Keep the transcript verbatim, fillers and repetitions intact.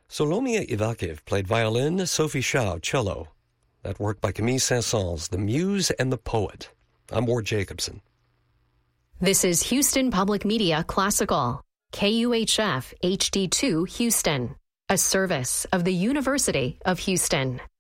Solomia Ivakhiv played violin, Sophie Shaw cello. That work by Camille Saint-Saëns, The Muse and the Poet. I'm Ward Jacobson. This is Houston Public Media Classical, K U H F H D two Houston, a service of the University of Houston.